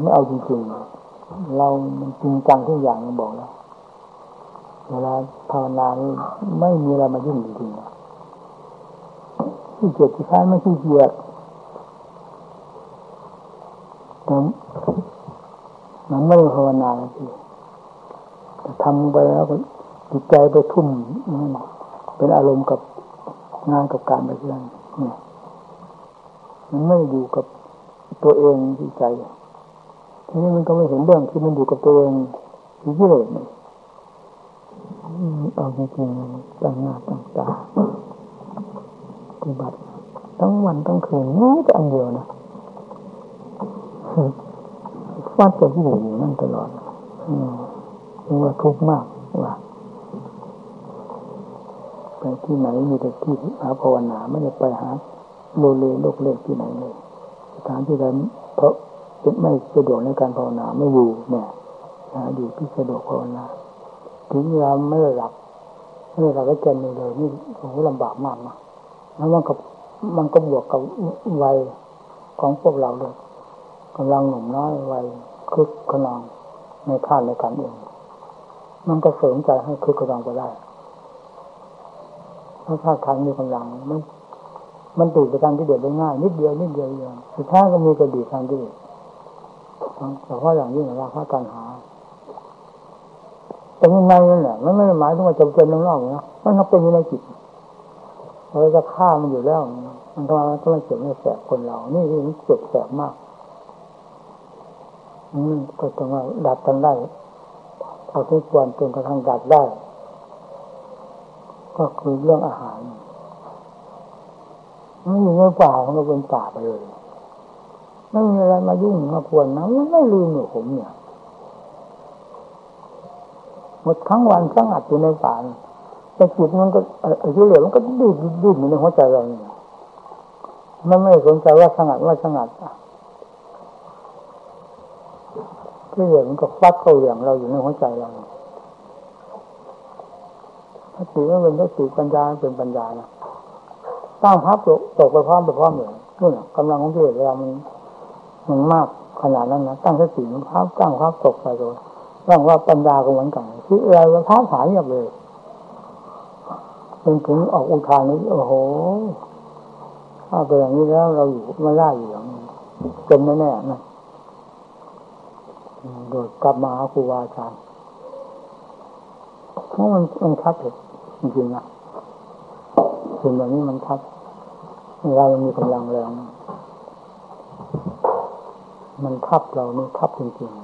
ไม่เอาจริงๆเรามันจริงจังทุกอย่างมันบอกแล้วเวลาภาวนาไม่มีอะไรมายุ่งจริงๆที่เกียจที่ค้านไม่ขี้เกียจมันไม่ได้ภาวนาสิแต่ทำไปแล้วก็จิตใจไปทุ่มเป็นอารมณ์กับงานกับการไปเรื่อยเนี่ยมันไม่อยู่กับตัวเองที่ใจทีนี้มันก็ไม่เห็นเรื่องที่มันอยู่กับตัวเองที่กิเลสนี่เอาจริงๆตั้งหน้าตั้งตาปฏิบัติทั้งวันทั้งคืนนี่แต่อันเดียวนะฟาดตัวที่อยู่นั่นตลอดว่าทุกข์มากว่าไปที่ไหนมีแต่ที่หาภาวนาไม่ได้ไปหาโลเลโลกเล่ที่ไหนเลยสถานที่ใดเพราะไม่สะดวกในการภาวนาไม่อยู่เนี่ยหาอยู่ที่สะดวกภาวนาถึงเวลาไม่ได้หลับก็เจนเลยนี่โอ้โหลำบากมากนะแล้วมันก็บวกกับวัยของพวกเราเลยกำลังหนุ่มน้อยวัยคึกขนองในท่านในการเองมันก็เสริมใจให้คึกขนองไปได้ถ้าทางมีกำลังมันติดไปทางที่เดือดได้ง่ายนิดเดียวอย่างสุดท้ายก็มีกระดิ่งทางที่แต่ว่าอย่างยิ่งราคาการหาแต่ยังไงนั่นแหละมันไม่ได้หมายถึงว่าจำเป็นนอกๆนะมันเป็นอยู่ในจิตเราจะฆ่ามันอยู่แล้วมันต้องไม่เจ็บไม่แสบคนเรานี่มันเจ็บแสบมากก็ต้องว่าดับกันได้เอาทุกวันจนกระทั่งดับได้ก็คือเรื่องอาหารไม่อยู่ในป่ามันก็เป็นป่าไปเลยไม่มีอะไรมายุ่งมาควรนะมันไม่ลืมอยู่ผมเนี่ยหมดทั้งวันทั้งอัดอยู่ในป่าแต่จิตมันก็ที่เหลือมันก็ดิ้นอยู่ในหัวใจเราเนี่ยมันไม่สนใจว่าสงัดที่เหลือมันก็ฟัดเข้าอย่างเราอยู่ในหัวใจเราถ้าจิตมันเป็นถ้าจิตปัญญาเป็นปัญญานะตั้งพับตกไปพร้อมเลยนู่นกำลังของกิเลสเวลามันมากขนาดนั้นนะตั้งสติมันพับตั้งพับตกไปเลยร่างว่าปัญญาก็เหมือนกันที่อะไรมันท้าทายเงียบเลยเป็นถึงออกอุทานนี้โอ้โหถ้าเป็นอย่างนี้แล้วเราอยู่ไม่ได้อยู่อย่างนี้เป็นแน่ๆนะโดยกลับมาหาครูบาอาจารย์เพราะมันชัดเลยจริงๆนะสิ่งแบบนี้มันชัดเรามีกำลังแรงมันทับเรานี่ทับจริง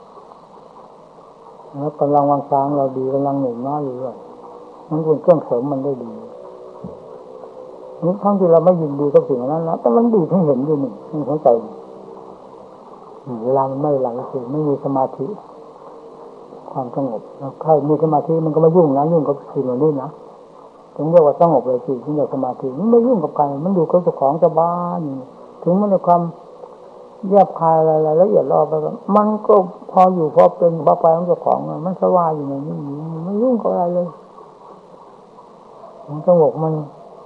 ๆแล้วกำลังวังช้างเราดีกำลังหนุ่มน้อยอยู่ด้วยมันเป็นเครื่องเสริมมันได้ดีนี่ทั้งที่เราไม่ยินดีกับสิ่งนั้นนะแต่มันดีให้เห็นอยู่นี่มันเข้าใจเวลามันไม่หลับคือไม่มีสมาธิความสงบถ้ามีสมาธิมันก็ไม่ยุ่งกับสิ่งเหล่านี้นะถึงเรียกว่าสงบเลยสิถึงเรียกสมาธิมันไม่ยุ่งกับใครมันอยู่กับเจ้าของเจ้าบ้านถึงมันในความแยบคายอะไรละเอียดรอบไปมันก็พออยู่พอเป็นพอไปของเจ้าของมันสบายอยู่ในนี้ไม่ยุ่งกับอะไรเลยมันสงบมัน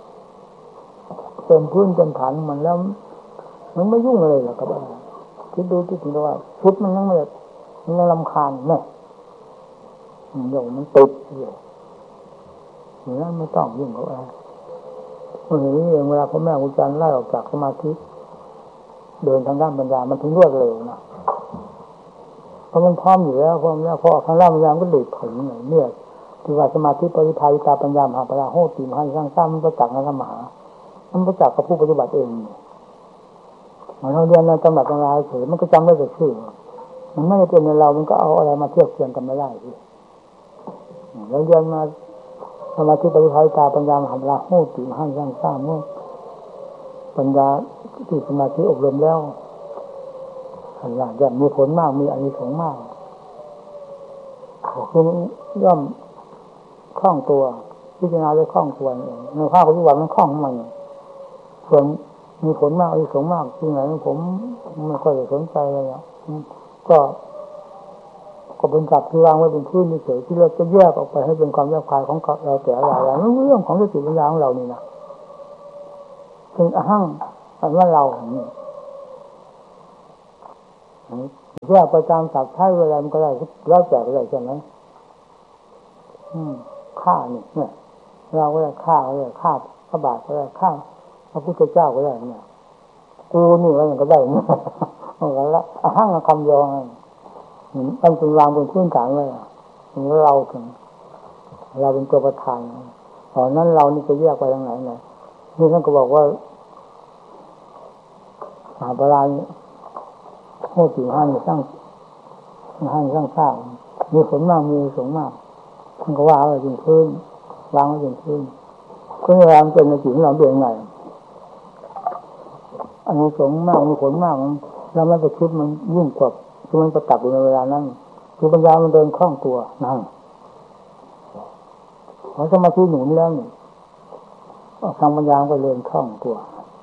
เป็นพื้นเป็นฐานมันแล้วมันไม่ยุ่งอะไรหรอกกับอะไรคิดดูที่ถึงว่าชุดมันยังไม่มันยังรำคาญเนี่ยเดี๋ยวมันติดอยู่อย่างนั้นไม่ต้องยุ่งกับอะไรนี้เองเวลาพ่อแม่ครูอาจารย์ไล่ออกจากสมาธิเดินทางด้านปัญญามันถึงรวดเร็วนะเพราะมันพร้อมอยู่แล้วพอทางด้านปัญญาก็หลีกผลเนี่ยที่ว่าสมาธิปริภาวิตาปัญญามหาปัญญาโหติมให้สร้างสร้างมันประจักษ์ในธรรมะมันประจักษ์กับผู้ปฏิบัติเองเราเรียนในตำหนักตำราเฉยมันก็จำได้แต่ชื่อมันไม่ได้เป็นในเรามันก็เอาอะไรมาเทียบเทียงกันไม่ได้ที่เราเรียนมาสมาธิปริภาวิตาปัญญามหาปัญญาโหติมให้สร้างสร้างเมื่อปัญญาที่สมาธิอบรมแล้วปัญญาจะมีผลมากมีอานิสงส์มากคือย่อมคล่องตัวพิจารณาได้คล่องตัวเองในภาคปฏิบัติมันคล่องของมันส่วนมีผลมากอานิสงส์มากที่ไหนผมไม่ค่อยสนใจเลยก็เป็นจับที่วางไว้เป็นพื้นเฉยที่เราจะแยกออกไปให้เป็นความแยกคายของเราแต่อะไรนั่นเรื่องของสติปัญญาของเรานี่นะเป็นอ้างอันว่าเราแยกไปตามศัพท์ใช้เวลามันก็ได้แล้วแต่ก็ได้ใช่ไหมฆ่านี่เนี่ยเราก็ได้ฆ่าก็ได้ฆ่าพระบาทก็ได้ฆ่าพระพุทธเจ้าก็ได้เนี่ยกูนี่ว่าอย่างก็ได้เนี่ยเอาละห้างคำยองมันเป็นวางบนพื้นฐานเลยเราถึงเราเป็นตัวประธานตอนนั้นเรานี่จะแยกไปทางไหนเนี่ยนี่ท่านก็บอกว่ามหาปราณโหติห้านี่สร้างมีผลมากมีสงมากท่านก็ว่าไว้บนพื้นวางไว้บนพื้นก็เวลาเป็นในจิตของเราเป็นยังไงอันนี้สงมากมีผลมากแล้วไม่ไปคิดมันยุ่งกว่าคือมันประตับอยู่ในเวลานั้นคือปัญญามันเดินคล่องตัวนั่นพอสมาธิหนุนแล้วนี่ทางปัญญาก็เดินคล่องตัว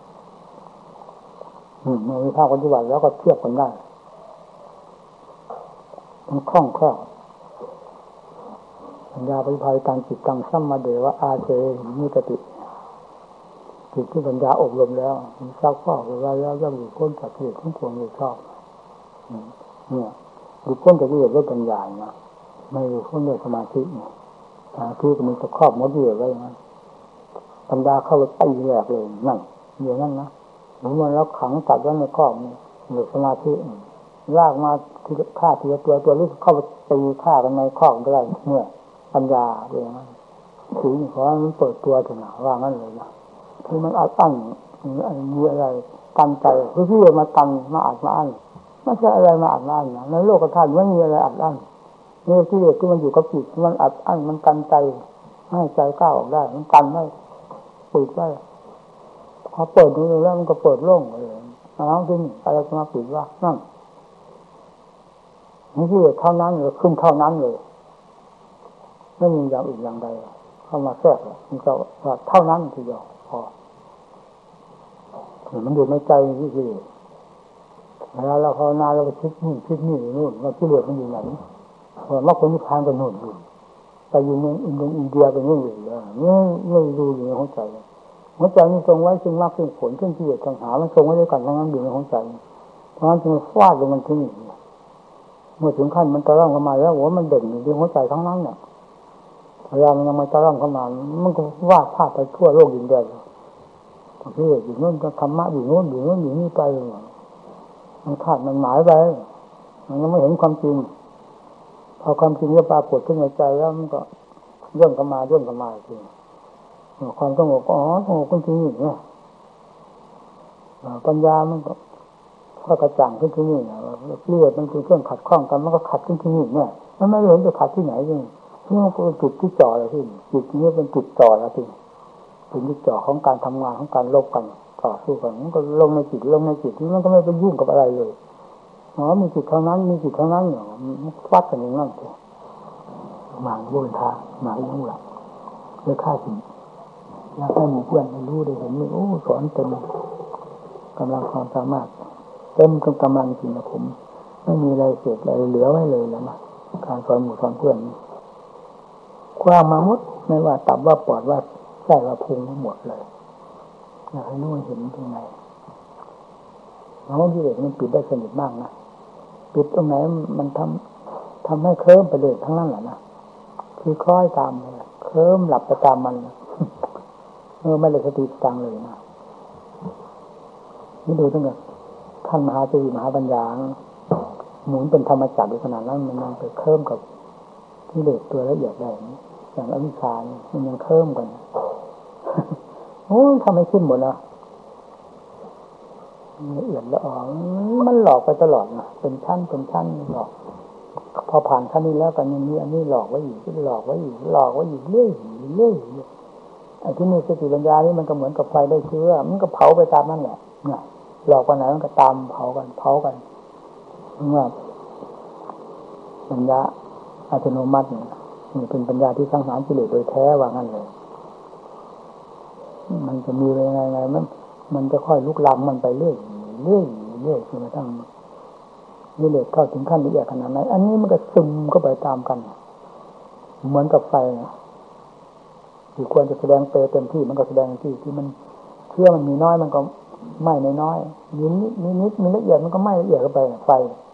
มันมีภาคปฏิบัติแล้วก็เทียบกันได้มันคล่องแคล่วปัญญาปฏิภาณตังจิตตังสัมมาเดวะอาเจมิตติจิตที่ปัญญาอบรมแล้วมันซักฟอกเวลาแล้วย่อมหลุดพ้นจากกิเลสทั้งปวงโดยชอบเนี่ยหลุดพ้นจากกิเลสด้วยปัญญานะไม่หลุดพ้นด้วยสมาธิเนี่ยสมาธิก็มันจะครอบหมดกิเลสไว้อย่างนั้นปัญญาเข้าไปตีแหลกเลยนั่นอย่างนั้นนะหรือมันแล้วขังตัดไว้ในครอบนี่หรือสมาธิลากมาที่ฆ่าทีละตัวรู้เข้าไปตีฆ่ากันในครอบก็ได้เมื่อปัญญาอย่างนั้นถึงขอมันเปิดตัวถึงว่างั้นเลยนะคือมันอัดอั้นมีอะไรตันใจคือที่มาตันมาอัดมาอั้นไม่ใช่อะไรมาอัดมาอั้นนะในโลกธาตุไม่มีอะไรอัดอั้นนี่ที่ที่มันอยู่กับจิตมันอัดอั้นมันกันใจให้ใจก้าวออกได้มันกันไม่ปิดไว้พอเปิดดูแล้วมันก็เปิดโล่งเลยเอาที่นี่อะไรจะมาปิดว่านั่นนี่ที่เท่านั้นเลยขึ้นเท่านั้นเลยไม่มีอย่างอื่นอย่างใดเข้ามาแทรกมันก็ว่าเท่านั้นทีเดียวพอมันอยู่ในใจที่เวลาเราภาวนาเราไปคิดนี่นู่นว่ากิเลสมันอยู่ไหนมรรคผลนิพพานก็นู่นอยู่ไปอยู่ในอินเดียไปนู่นอยู่ไม่ดูอยู่ในหัวใจนี่ทรงไว้ซึ่งมรรคซึ่งผลซึ่งกิเลสสังหารมันทรงไว้ด้วยกันทั้งนั้นอยู่ในหัวใจเพราะฉะนั้นจึงฟาดลงมันที่นี่เมื่อถึงขั้นมันตะล่อมเข้ามาแล้วมันเด่นอยู่ในหัวใจทั้งนั้นเนี่ยพยายามมันยังไม่ตะล่อมเข้ามามันก็วาดภาพไปทั่วโลกดินแดนที่อยู่โน่นก็ธรรมะอยู่โน่นอยู่นี่ไปมันคาดมันหมายไปมันยังไม่เห็นความจริงพอความจริงก็ปรากฏขึ้นในใจแล้วมันก็ย่นเข้ามาจริงความสงบก็สงบจริงเนี่ยปัญญามันก็กระจ่างขึ้นที่นี่นะเลือดมันเป็นเครื่องขัดข้องกันมันก็ขัดขึ้นที่นี่เนี่ยมันไม่เห็นจะขัดที่ไหนจริงนี่มันเป็นจุดที่จ่อเลยที่จุดนี้เป็นจุดจ่อแล้วที่เป็นจุดจ่อของการทำงานของการลบกันต่อสู้กันมันก็ลงในจิตที่มันก็ไม่ไปยุ่งกับอะไรเลยมีจิตเท่านั้นเนี่ยมันฟัดกันอย่างนั้นเลยหมางโยนทาหมางยุ่งหลักเลยฆ่าสิ่งอยากให้หมู่เพื่อนได้รู้ได้เห็นนี่สอนเต็มกำลังความสามารถเต็มกำลังจริงนะผมไม่มีอะไรเศษอะไรเหลือไว้เลยแล้วนะการสอนหมู่สอนเพื่อนความมามุดไม่ว่าตับว่าปอดว่าไส้ว่าพุงทั้งหมดเลยอยากให้รู้เห็นตรงไหนน้องที่เด็กมันปิดได้สนิทมากนะปิดตรงไหนมันทำให้เคลิ้มไปเลยทั้งนั้นแหละนะคือคล้อยตามเคลิ้มหลับไปตามมันไม่เลยสติตังเลยนะนี่ดูตั้งแต่ท่านมหาจีมหาปัญญาหมุนเป็นธรรมจักรขนาดนั้นมันยังไปเคลิ้มกับที่เด็กตัวละเอียดได้อย่างอวิชชามันยังเคลิ้มกันทำให้ขึ้นหมดนะละเอียดละออมันหลอกไปตลอดนะเป็นชั้นหลอกพอผ่านขั้นนี้แล้วกันยังมีอันนี้หลอกไว้อีกเรื่อยไอ้ที่นี่สติปัญญานี่มันก็เหมือนกับไฟได้เชื้อมันก็เผาไปตามนั่นแหละเนี่ยหลอกไปไหนมันก็ตามเผากันเนี่ยปัญญาอัตโนมัตินี่เป็นปัญญาที่สังหารกิเลสโดยแท้ว่างั้นเลยมันจะมีอะไรไงมันจะค่อยลุกลามมันไปเรื่อยจนกระทั่งกิเลสเข้าถึงขั้นละเอียดขนาดไหนอันนี้มันก็ซึมเข้าไปตามกันเหมือนกับไฟที่ควรจะแสดงเต็มที่มันก็แสดงที่มันเชื่อมันมีน้อยมันก็ไหม้น้อยมีนิดมีละเอียดมันก็ไหม้ละเอียดเข้าไปไฟ